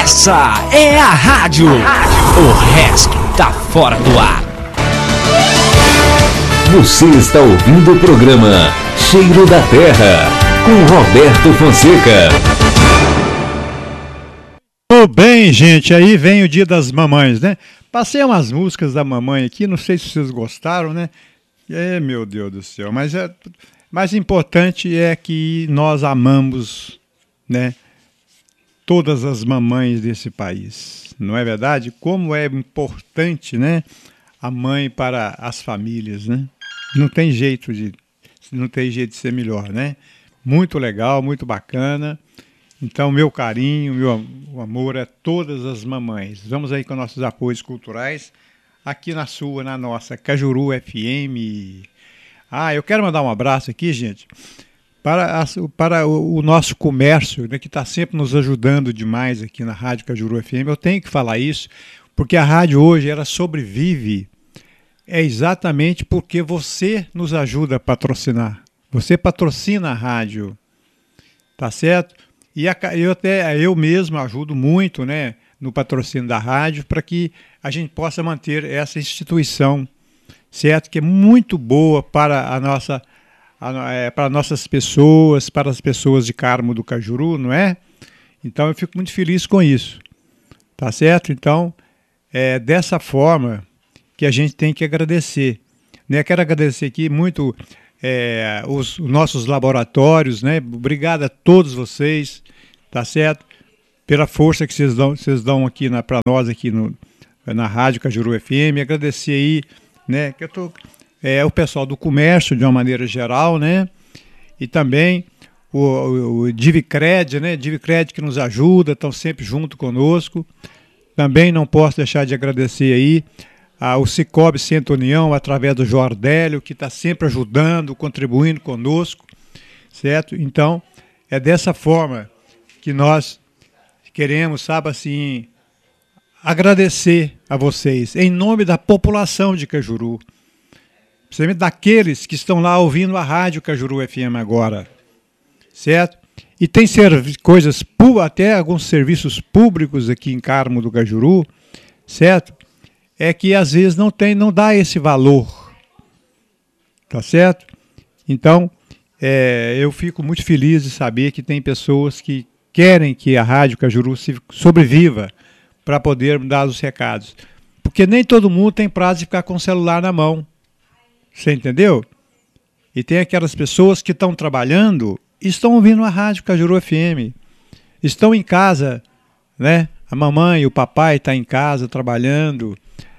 Essa é a rádio. O resto tá fora do ar. Você está ouvindo o programa Cheiro da Terra, com Roberto Fonseca. Tudo bem, gente, aí vem o Dia das Mamães, né? Passei umas músicas da mamãe aqui, não sei se vocês gostaram, né? Meu Deus do céu, mas mais importante é que nós amamos, né, todas as mamães desse país, não é verdade? Como é importante, né, a mãe para as famílias, né? Não tem jeito de ser melhor, né? Muito legal, muito bacana. Então, meu carinho, meu amor a todas as mamães. Vamos aí com nossos apoios culturais aqui na nossa Cajuru FM. Eu quero mandar um abraço aqui, gente, para o nosso comércio, né, que está sempre nos ajudando demais aqui na Rádio Cajuru FM. Eu tenho que falar isso, porque a rádio hoje, ela sobrevive exatamente porque você nos ajuda a patrocinar. Você patrocina a rádio, tá certo? E eu mesmo ajudo muito, né, no patrocínio da rádio para que a gente possa manter essa instituição, certo? Que é muito boa para para nossas pessoas, para as pessoas de Carmo do Cajuru, não é? Então eu fico muito feliz com isso, tá certo? Então é dessa forma que a gente tem que agradecer, né? Quero agradecer aqui muito os nossos laboratórios, né? Obrigado a todos vocês, tá certo? Pela força que vocês dão aqui para nós aqui na Rádio Cajuru FM. Agradecer aí, né? Que o pessoal do comércio de uma maneira geral, né? E também o Divicred, né? Divicred que nos ajuda, estão sempre junto conosco. Também não posso deixar de agradecer aí ao Cicobi Centro União, através do Jordélio, que está sempre ajudando, contribuindo conosco, certo? Então, é dessa forma que nós queremos, sabe, assim, agradecer a vocês, em nome da população de Cajuru, principalmente daqueles que estão lá ouvindo a Rádio Cajuru FM agora, certo? E tem coisas, até alguns serviços públicos aqui em Carmo do Cajuru, certo? É que às vezes não dá esse valor, tá certo? Então, eu fico muito feliz de saber que tem pessoas que querem que a Rádio Cajuru sobreviva para poder dar os recados. Porque nem todo mundo tem prazo de ficar com o celular na mão, você entendeu? E tem aquelas pessoas que estão trabalhando e estão ouvindo a Rádio Cajuru FM, estão em casa, né? A mamãe e o papai estão em casa trabalhando.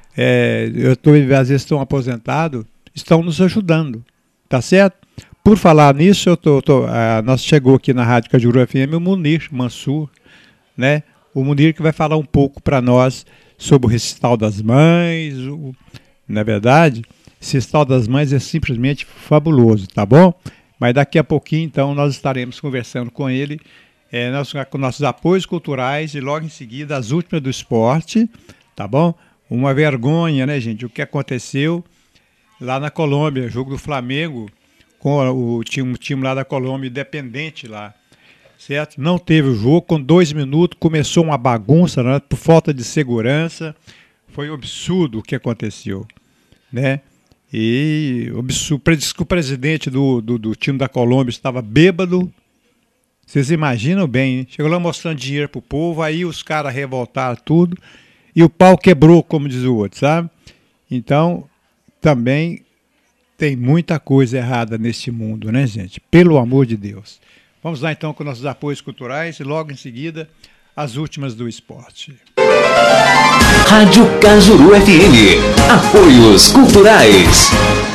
Às vezes estão aposentados, estão nos ajudando, tá certo? Por falar nisso, nós chegou aqui na Rádio Cajuru FM o Munir Mansur, né? O Munir que vai falar um pouco para nós sobre o recital das mães. Na verdade, esse recital das mães é simplesmente fabuloso, tá bom? Mas daqui a pouquinho, então, nós estaremos conversando com ele, com nossos apoios culturais e logo em seguida as últimas do esporte, tá bom? Uma vergonha, né, gente? O que aconteceu lá na Colômbia, jogo do Flamengo com o time lá da Colômbia, independente lá, certo? Não teve o jogo, com 2 minutos começou uma bagunça, né, por falta de segurança. Foi um absurdo o que aconteceu, né? E diz que o presidente do time da Colômbia estava bêbado. Vocês imaginam bem, hein? Chegou lá mostrando dinheiro pro povo, aí os caras revoltaram tudo. E o pau quebrou, como diz o outro, sabe? Então, também tem muita coisa errada neste mundo, né, gente? Pelo amor de Deus. Vamos lá, então, com nossos apoios culturais e logo em seguida, as últimas do esporte. Rádio Cajuru FM. Apoios culturais.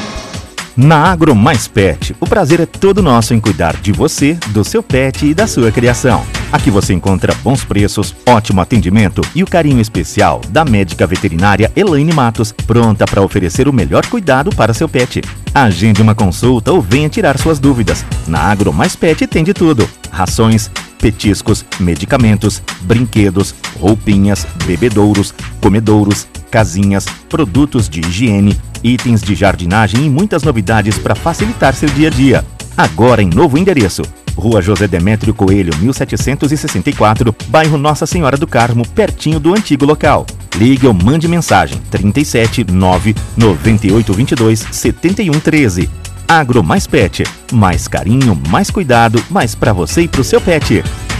Na Agro Mais Pet, o prazer é todo nosso em cuidar de você, do seu pet e da sua criação. Aqui você encontra bons preços, ótimo atendimento e o carinho especial da médica veterinária Elaine Matos, pronta para oferecer o melhor cuidado para seu pet. Agende uma consulta ou venha tirar suas dúvidas. Na Agro Mais Pet tem de tudo: rações, petiscos, medicamentos, brinquedos, roupinhas, bebedouros, comedouros, casinhas, produtos de higiene, itens de jardinagem e muitas novidades para facilitar seu dia a dia. Agora em novo endereço, Rua José Demétrio Coelho, 1764, bairro Nossa Senhora do Carmo, pertinho do antigo local. Ligue ou mande mensagem 37 9 9822 7113. Agro Mais Pet, mais carinho, mais cuidado, mais pra você e pro seu pet.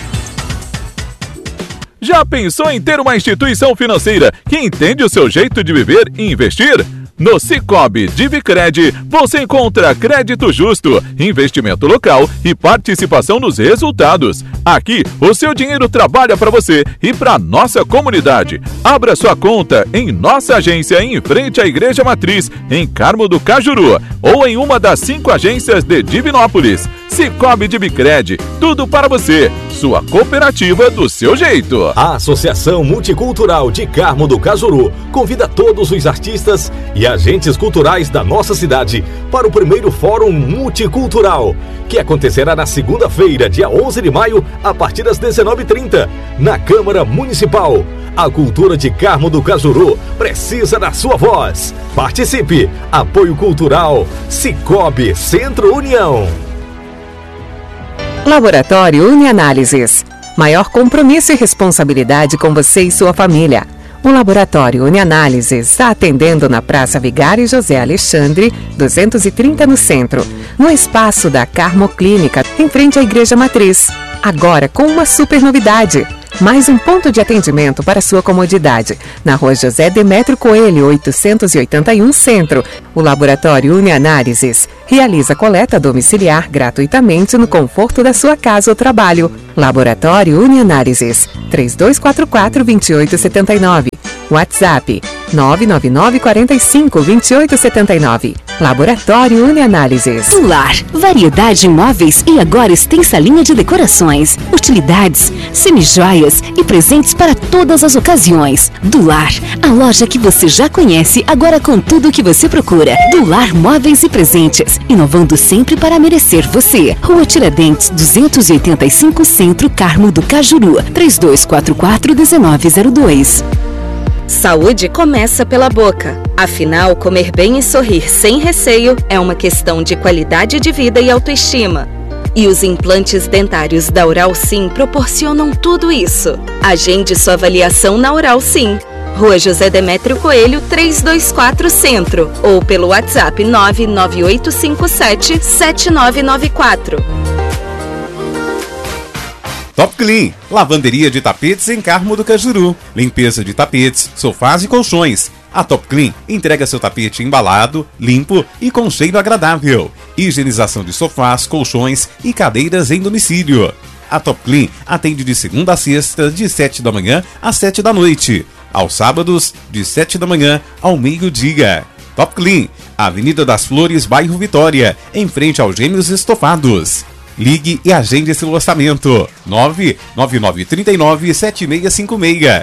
Já pensou em ter uma instituição financeira que entende o seu jeito de viver e investir? No Cicobi Divicred, você encontra crédito justo, investimento local e participação nos resultados. Aqui, o seu dinheiro trabalha para você e para nossa comunidade. Abra sua conta em nossa agência em frente à Igreja Matriz, em Carmo do Cajuru, ou em uma das 5 agências de Divinópolis. Cicobi Divicred, tudo para você. Sua cooperativa do seu jeito. A Associação Multicultural de Carmo do Cajuru convida todos os artistas e agentes culturais da nossa cidade para o primeiro Fórum Multicultural, que acontecerá na segunda-feira, dia 11 de maio, a partir das 19h30, na Câmara Municipal. A cultura de Carmo do Cajuru precisa da sua voz. Participe! Apoio Cultural Cicobi Centro União. Laboratório Unianálises. Maior compromisso e responsabilidade com você e sua família. O Laboratório Unianálises está atendendo na Praça Vigário José Alexandre, 230 no centro, no espaço da Carmo Clínica, em frente à Igreja Matriz. Agora com uma super novidade. Mais um ponto de atendimento para sua comodidade. Na Rua José Demétrio Coelho, 881 Centro. O Laboratório Unianálises realiza coleta domiciliar gratuitamente no conforto da sua casa ou trabalho. Laboratório Unianálises, 3244-2879. WhatsApp 999 45 2879. Laboratório Unianálises. Dular, variedade em móveis e agora extensa linha de decorações, utilidades, semijoias e presentes para todas as ocasiões. Dular, a loja que você já conhece, agora com tudo o que você procura. Dular Móveis e Presentes, inovando sempre para merecer você. Rua Tiradentes, 285 Centro, Carmo do Cajuru, 3244-1902. Saúde começa pela boca. Afinal, comer bem e sorrir sem receio é uma questão de qualidade de vida e autoestima. E os implantes dentários da Oral Sim proporcionam tudo isso. Agende sua avaliação na Oral Sim. Rua José Demétrio Coelho, 324 Centro. Ou pelo WhatsApp 99857-7994. Top Clean, lavanderia de tapetes em Carmo do Cajuru. Limpeza de tapetes, sofás e colchões. A Top Clean entrega seu tapete embalado, limpo e com cheiro agradável. Higienização de sofás, colchões e cadeiras em domicílio. A Top Clean atende de segunda a sexta, de 7 da manhã às 7 da noite. Aos sábados, de 7 da manhã ao meio-dia. Top Clean, Avenida das Flores, bairro Vitória, em frente aos Gêmeos Estofados. Ligue e agende esse orçamento. 99939-7656.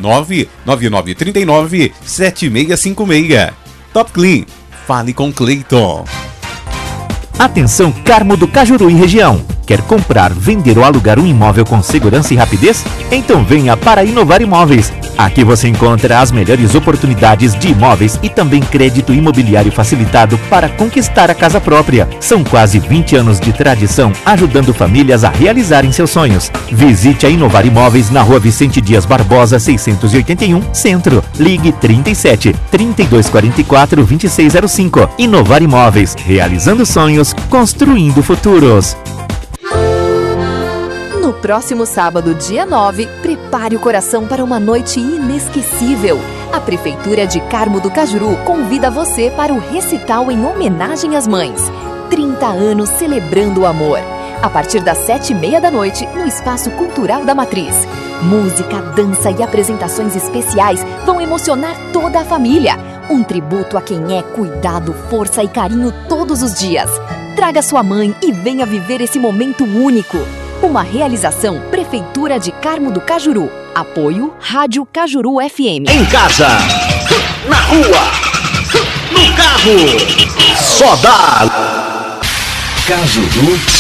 99939-7656. Top Clean. Fale com Cleiton. Atenção Carmo do Cajuru e região. Quer comprar, vender ou alugar um imóvel com segurança e rapidez? Então venha para Inovar Imóveis. Aqui você encontra as melhores oportunidades de imóveis e também crédito imobiliário facilitado para conquistar a casa própria. São quase 20 anos de tradição ajudando famílias a realizarem seus sonhos. Visite a Inovar Imóveis na Rua Vicente Dias Barbosa, 681, Centro. Ligue 37 3244 2605. Inovar Imóveis, realizando sonhos, construindo futuros. No próximo sábado, dia 9, prepare o coração para uma noite inesquecível. A Prefeitura de Carmo do Cajuru convida você para o recital em homenagem às mães. 30 anos celebrando o amor. A partir das 7h30 da noite, no Espaço Cultural da Matriz. Música, dança e apresentações especiais vão emocionar toda a família. Um tributo a quem é cuidado, força e carinho todos os dias. Traga sua mãe e venha viver esse momento único. Uma realização Prefeitura de Carmo do Cajuru. Apoio Rádio Cajuru FM. Em casa, na rua, no carro, só dá Cajuru